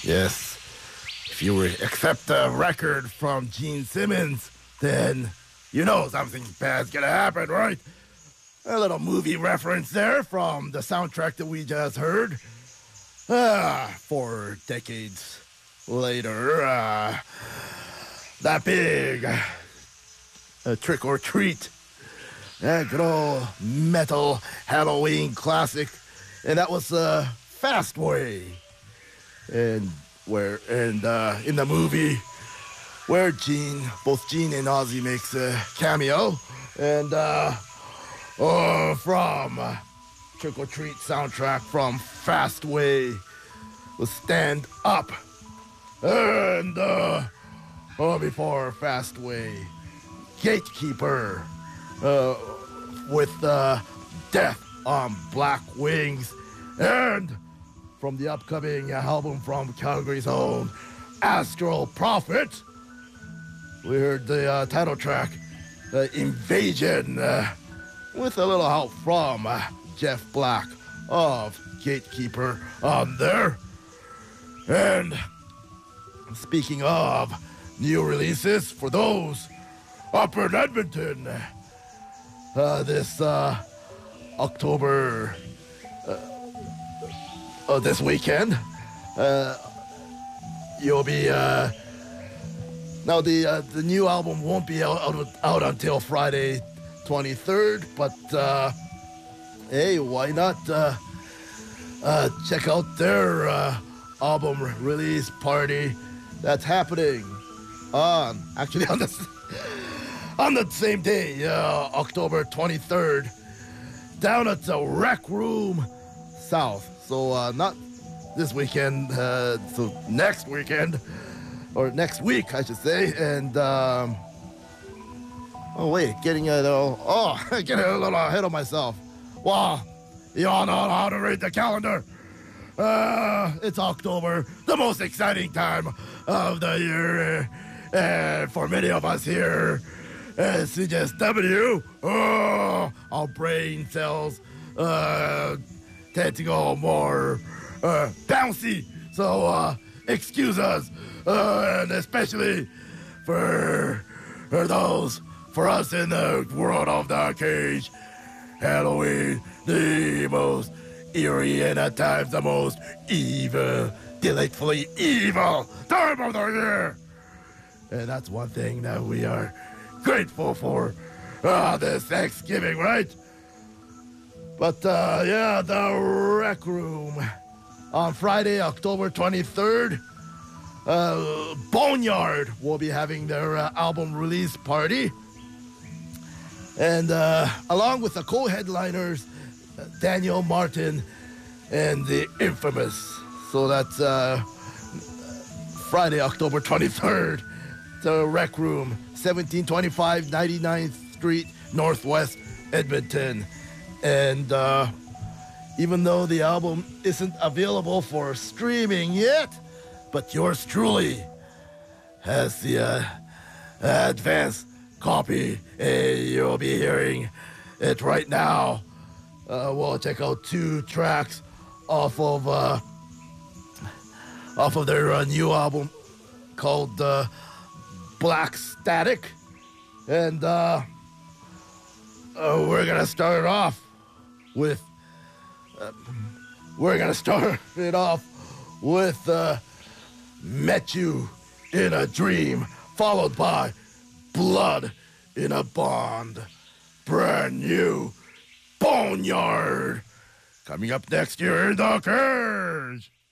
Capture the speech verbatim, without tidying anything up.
Yes. If you re- accept a record from Gene Simmons, then you know something bad's gonna happen, right? A little movie reference there from the soundtrack that we just heard. Ah, four decades later, uh, that big uh, Trick or Treat, that good old metal Halloween classic, and that was uh, Fastway, and where and uh, in the movie where Gene, both Gene and Ozzy makes a cameo, and uh, oh, from uh, Trick or Treat soundtrack from Fastway was Stand Up, and uh, oh, before Fastway, Gatekeeper uh, with uh, Death on Black Wings, and from the upcoming album from Calgary's own Astral Prophet, we heard the uh, title track, uh, Invasion, uh, with a little help from uh, Jeff Black of Gatekeeper on there. And speaking of new releases, for those up in Edmonton, uh, this uh, October, uh, uh, this weekend, uh, you'll be, uh, now the uh, the new album won't be out, out, out until Friday twenty-third, but uh, hey, why not uh, uh, check out their uh, album release party that's happening on, actually on the, on the same day, uh, October twenty-third, down at the Rec Room South. So uh, not this weekend, uh, so next weekend, or next week, I should say. And, um, oh, wait, getting a little, oh, getting a little ahead of myself. Wow, you all know how to read the calendar. Uh, it's October, the most exciting time of the year. And for many of us here at C J S W, oh, our brain cells uh, tend to go more uh, bouncy. So uh, excuse us, uh, and especially for, for those, for us in the world of the cage, Halloween, the most eerie and at times the most evil, delightfully evil time of the year. And that's one thing that we are grateful for uh, this Thanksgiving, right? But uh, yeah, the Rec Room on Friday, October twenty-third, uh, Boneyard will be having their uh, album release party. And uh, along with the co-headliners, uh, Daniel Martin and the Infamous. So that's uh, Friday, October twenty-third, the Rec Room, seventeen twenty-five ninety-ninth Street, Northwest Edmonton. And uh, even though the album isn't available for streaming yet, but yours truly has the uh, advanced copy. Hey, you'll be hearing it right now. Uh, we'll check out two tracks off of uh, off of their uh, new album called uh, Black Static, and uh, uh, we're gonna start it off with uh, we're gonna start it off with uh, "Met You in a Dream," followed by "Blood in a Bond." Brand new Boneyard coming up next year in the Cage.